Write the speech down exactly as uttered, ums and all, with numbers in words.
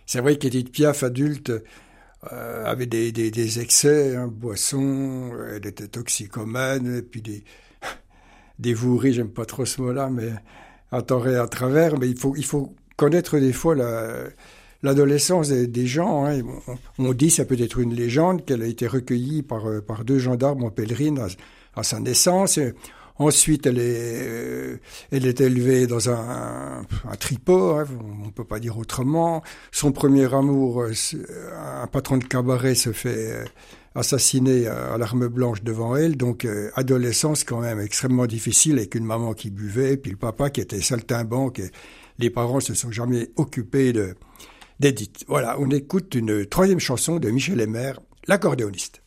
c'est vrai qu'Édith Piaf, adulte, euh, avait des, des, des excès, hein, boisson, elle était toxicomane, et puis des, des voueries, j'aime pas trop ce mot-là, mais à tort et à travers. Mais il faut, il faut connaître des fois la, l'adolescence des, des gens. Hein. On, on dit, ça peut être une légende, qu'elle a été recueillie par, par deux gendarmes en pèlerine à, à sa naissance. Et ensuite, elle est, euh, elle est élevée dans un, un tripot, hein, on ne peut pas dire autrement. Son premier amour, un patron de cabaret, se fait assassiner à l'arme blanche devant elle. Donc, euh, adolescence quand même extrêmement difficile, avec une maman qui buvait, puis le papa qui était saltimbanque. Et les parents se sont jamais occupés de, d'Édith. Voilà, on écoute une troisième chanson de Michel Hébert, l'accordéoniste.